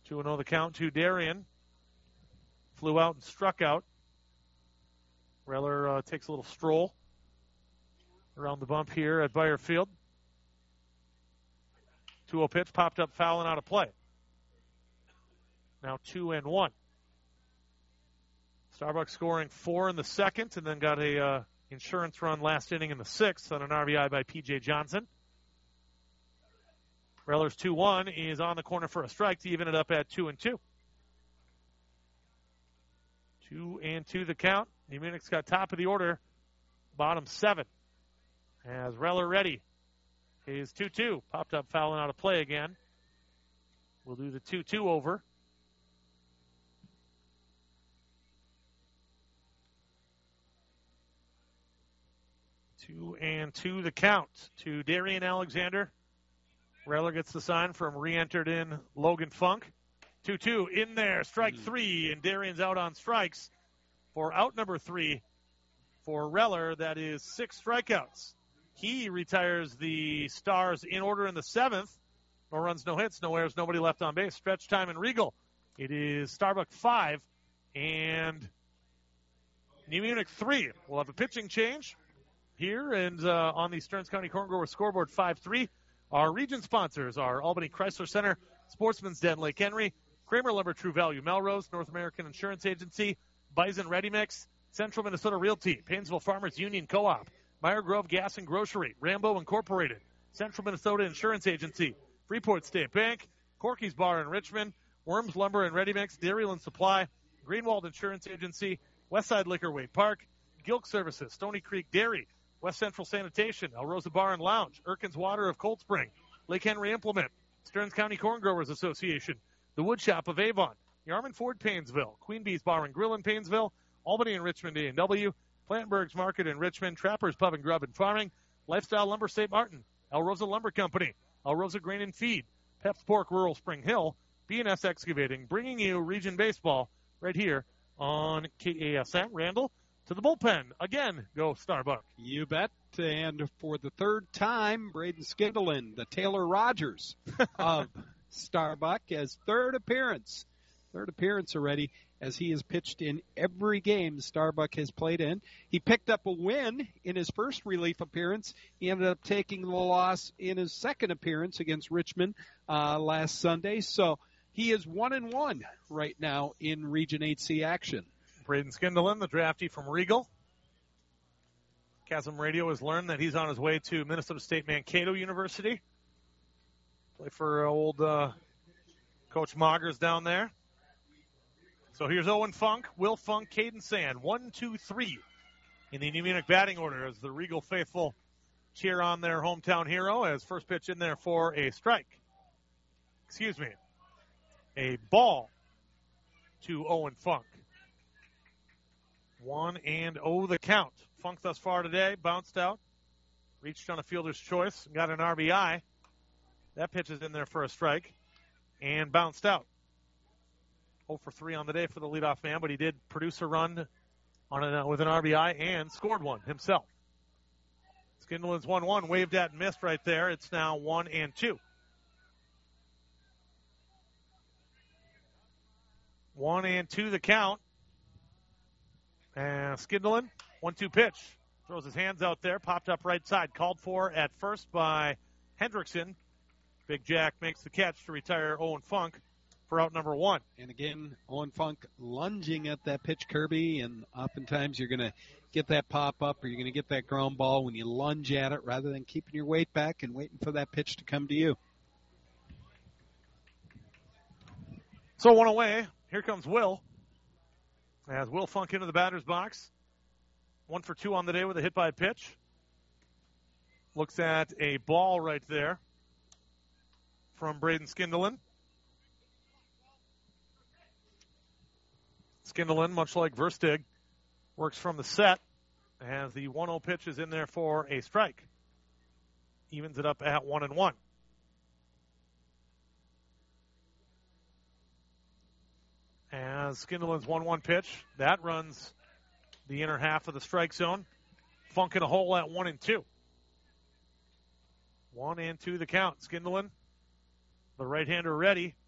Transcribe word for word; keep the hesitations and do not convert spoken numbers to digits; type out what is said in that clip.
two and oh the count to Darien. Flew out and struck out. Reller uh, takes a little stroll around the bump here at Bayer Field. two oh pitch, popped up, fouling out of play. Now two and one. Starbuck scoring four in the second, and then got a uh, insurance run last inning in the sixth on an R B I by P J Johnson. Reller's two one is on the corner for a strike to even it up at two and two. Two and two the count. New Munich's got top of the order, bottom seven. As Reller ready. Is two two. Popped up, fouling out of play again. We'll do the two two over. Two and two the count to Darian Alexander. Reller gets the sign from re-entered in Logan Funk. two two in there, strike mm. three, and Darian's out on strikes for out number three for Reller. That is six strikeouts. He retires the Stars in order in the seventh. No runs, no hits, no errors, nobody left on base. Stretch time in Regal. It is Starbuck five and New Munich three. We'll have a pitching change here and uh, on the Stearns County Corn Grower scoreboard five three. Our region sponsors are Albany Chrysler Center, Sportsman's Den Lake Henry, Kramer Lumber True Value Melrose, North American Insurance Agency, Bison Ready Mix, Central Minnesota Realty, Painesville Farmers Union Co-op, Meyer Grove Gas and Grocery, Rambo Incorporated, Central Minnesota Insurance Agency, Freeport State Bank, Corky's Bar in Richmond, Worms Lumber and Ready Mix, Dairyland Supply, Greenwald Insurance Agency, Westside Liquor Way Park, Gilk Services, Stony Creek Dairy, West Central Sanitation, El Rosa Bar and Lounge, Erkin's Water of Cold Spring, Lake Henry Implement, Stearns County Corn Growers Association, The Wood Shop of Avon, Yarman Ford Painesville, Queen Bee's Bar and Grill in Painesville, Albany and Richmond A and W, Plantenberg's Market in Richmond, Trappers Pub and Grub and Farming, Lifestyle Lumber Saint Martin, El Rosa Lumber Company, El Rosa Grain and Feed, Pep's Pork Rural Spring Hill, B and S Excavating, bringing you Region Baseball right here on K A S M. Randall, to the bullpen. Again, go Starbuck. You bet. And for the third time, Braden Skindlin, the Taylor Rogers of Starbuck, as third appearance. Third appearance already, as he has pitched in every game Starbuck has played in. He picked up a win in his first relief appearance. He ended up taking the loss in his second appearance against Richmond uh, last Sunday. So he is one and one right now in Region eight C action. Braden Skindlin, the draftee from Regal. Chasm Radio has learned that he's on his way to Minnesota State Mankato University. Play for old uh, Coach Moggers down there. So here's Owen Funk, Will Funk, Caden Sand. One, two, three in the New Munich batting order as the Regal faithful cheer on their hometown hero as first pitch in there for a strike. Excuse me. A ball to Owen Funk. One and oh the count. Funk thus far today, bounced out, reached on a fielder's choice, got an R B I. That pitch is in there for a strike, and bounced out. oh for three on the day for the leadoff man, but he did produce a run on an, uh, with an R B I and scored one himself. Skindlin's one one, waved at and missed right there. It's now one and two. One and two the count. And Skindlin, one two pitch. Throws his hands out there, popped up right side. Called for at first by Hendrickson. Big Jack makes the catch to retire Owen Funk for out number one. And again, Owen Funk lunging at that pitch, Kirby, and oftentimes you're going to get that pop up or you're going to get that ground ball when you lunge at it rather than keeping your weight back and waiting for that pitch to come to you. So one away. Here comes Will. As Will Funk into the batter's box. One for two on the day with a hit by pitch. Looks at a ball right there from Braden Skindlin. Skindlin, much like Verstig, works from the set as the one oh pitch is in there for a strike. Evens it up at one and one. As Skindlin's one one pitch, that runs the inner half of the strike zone. Funk in a hole at one and two. One and two the count. Skindlin, the right-hander ready.